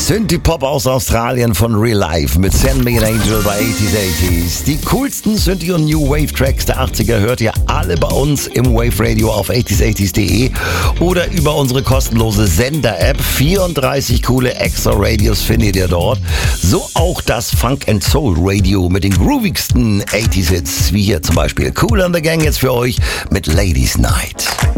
Synthie-Pop aus Australien von Real Life mit Send Me an Angel bei 80s. Die coolsten Synthie- und New Wave-Tracks der 80er hört ihr alle bei uns im Wave Radio auf 80s80s.de oder über unsere kostenlose Sender-App. 34 coole Extra-Radios findet ihr dort. So auch das Funk and Soul Radio mit den groovigsten 80s-Hits, wie hier zum Beispiel Kool and the Gang jetzt für euch mit Ladies Night.